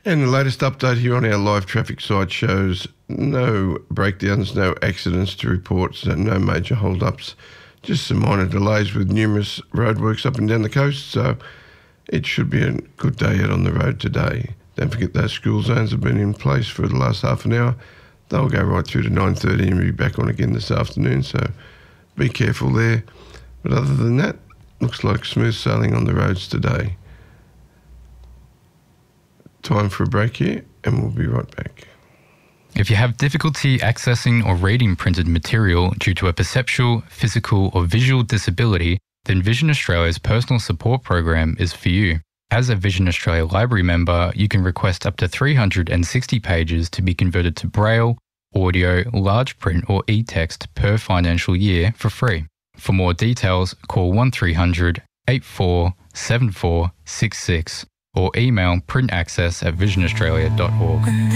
And the latest update here on our live traffic site shows no breakdowns, no accidents to report, so no major hold-ups, just some minor delays with numerous roadworks up and down the coast, so it should be a good day out on the road today. Don't forget those school zones have been in place for the last half an hour. They'll go right through to 9:30 and be back on again this afternoon, so be careful there. But other than that, looks like smooth sailing on the roads today. Time for a break here, and we'll be right back. If you have difficulty accessing or reading printed material due to a perceptual, physical or visual disability, then Vision Australia's personal support program is for you. As a Vision Australia Library member, you can request up to 360 pages to be converted to Braille, audio, large print or e-text per financial year for free. For more details, call 1300 84 7466 or email printaccess@visionaustralia.org.